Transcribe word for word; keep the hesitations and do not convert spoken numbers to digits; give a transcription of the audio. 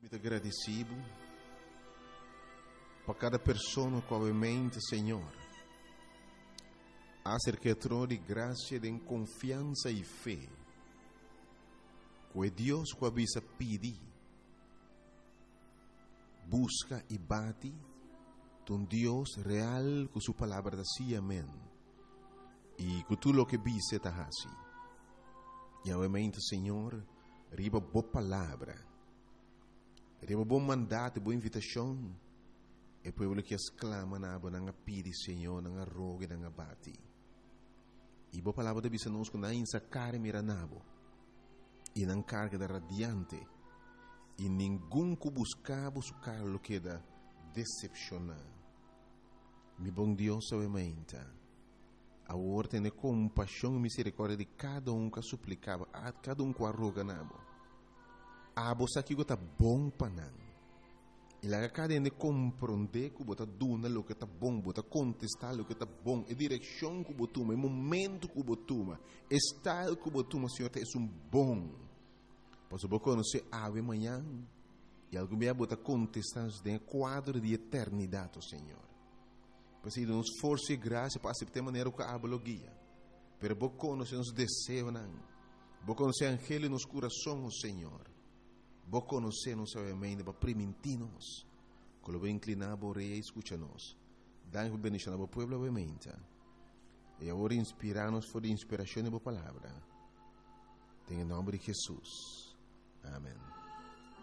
Muito agradecido por cada pessoa com a mente, Senhor. Acerca de graça, de confiança e fé. Que Deus que avisa pedir, busca e bate, um Deus real com sua palavra da si, amém. E com tudo o que vise está assim. E obviamente, Senhor, riba boa palavra, riba bom mandato, boa invitação, e povo que exclama na aba na pedi, Senhor, na roga, na bate. E boa palavra da bisa nos com na insa cara mira nabo, e na carga da radiante, e ninguém que buscava su carlo que da decepcionar. Mi bom Deus, obviamente, a ordem de compaixão e misericórdia de cada um que suplicava, a cada um que arroga nabo. A bolsa que está bom para não. E lá cada um de compreender que bota duna o que está bom, bota contestar o que está bom, e direção que botuma, e momento que botuma, estado que botuma, Senhor, é um bom. Posso vou conhecer ave amanhã e algum dia bota contestar de quadro de eternidade, Senhor. Porque nos força e graça para aceitar maneira que a guia. Pero vou conhecer nos desejos, não. Vou conhecer angelo nos corações, Senhor. Vou conhecer nos obviamente para permitir-nos. Quando vou inclinar a rei e escuta-nos. Dá-nos bendição ao povo, obviamente. E agora inspirar-nos for de inspiração da palavra. Em nome de Jesus. Amém.